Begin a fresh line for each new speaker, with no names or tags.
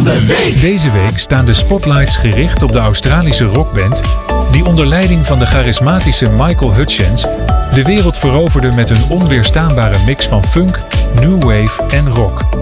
van de week.
Deze week staan de spotlights gericht op de Australische rockband die onder leiding van de charismatische Michael Hutchence de wereld veroverde met hun onweerstaanbare mix van funk, new wave en rock.